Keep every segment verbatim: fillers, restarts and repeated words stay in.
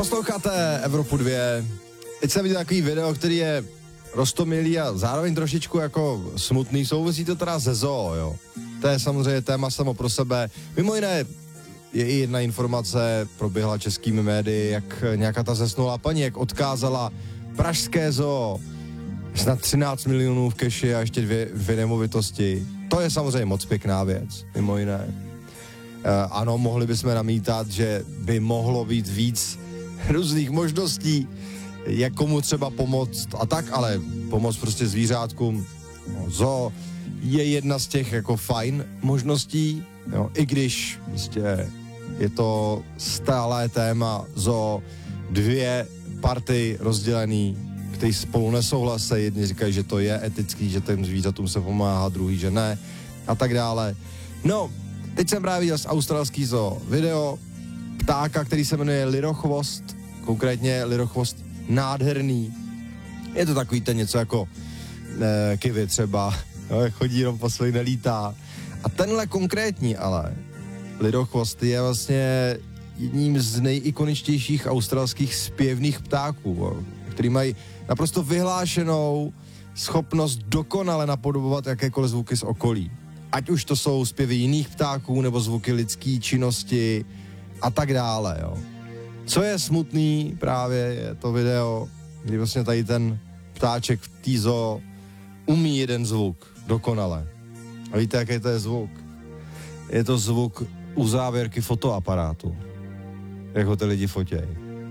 Posloucháte Evropu dvě. Teď jsem viděl takový video, který je roztomilý a zároveň trošičku jako smutný. Souvisí to teda ze zoo, jo. To je samozřejmě téma samo pro sebe. Mimo jiné je i jedna informace, proběhla českými médii, jak nějaká ta zesnulá paní, jak odkázala pražské zoo snad třináct milionů v keši a ještě dvě, dvě nemovitosti. To je samozřejmě moc pěkná věc, mimo jiné. E, ano, mohli bychom namítat, že by mohlo být víc různých možností, jak komu třeba pomoct a tak, ale pomoct prostě zvířátkům. No, zoo je jedna z těch jako fajn možností, jo, i když prostě je to stálé téma zoo, dvě party rozdělený, kteří spolu nesouhlasí, jedni říkají, že to je etický, že těm zvířatům se pomáhá, druhý, že ne a tak dále. No, teď jsem právě viděl z australský zoo video ptáka, který se jmenuje lirochvost, konkrétně lirochvost nádherný. Je to takový ten něco jako e, kivy třeba, no, chodí jenom po svých, nelítá. A tenhle konkrétní ale lirochvost je vlastně jedním z nejikoničtějších australských zpěvných ptáků, který mají naprosto vyhlášenou schopnost dokonale napodobovat jakékoliv zvuky z okolí. Ať už to jsou zpěvy jiných ptáků, nebo zvuky lidské činnosti a tak dále, jo. Co je smutný právě je to video, kdy vlastně tady ten ptáček v té zoo umí jeden zvuk dokonale. A víte, jaký to je zvuk? Je to zvuk u závěrky fotoaparátu. Jak ho ty lidi fotěj.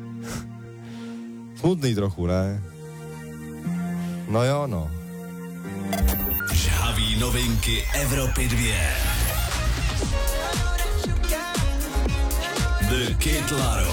Smutný trochu, ne? No jo, no. Žhavý novinky Evropy dvě. The Kid Laroi.